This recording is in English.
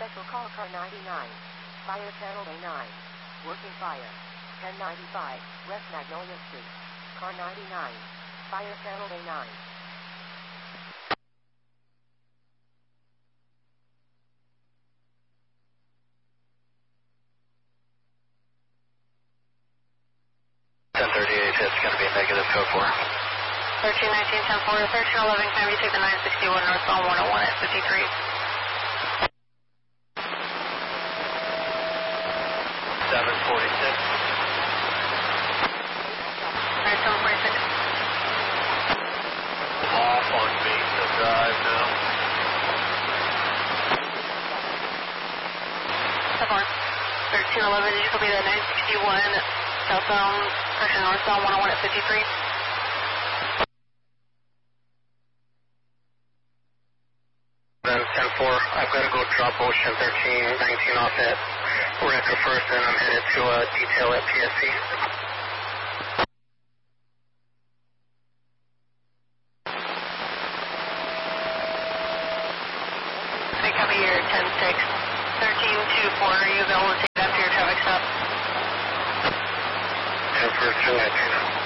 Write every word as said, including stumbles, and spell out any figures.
Special call car ninety-nine. Fire channel A nine. Working fire. ten ninety-five, West Magnolia Street. Car ninety-nine. Fire channel A nine. ten thirty-eight, it's going to be negative code four. thirteen nineteen, ten four, thirteen eleven, can we take the nine sixty-one northbound one oh one at fifty-three? seven forty-six. Alright, seven forty-six. Off on Mesa Drive now. ten four. thirteen eleven, you can be the nine sixty-one southbound, correction, northbound one oh one at fifty-three. Then ten four, I've got to go drop Ocean thirteen nineteen off at Wrecker first, and I'm headed to a detail at P S C. I copy your ten six. thirteen two four, are you available to take it after your traffic stop? ten four, two nineteen.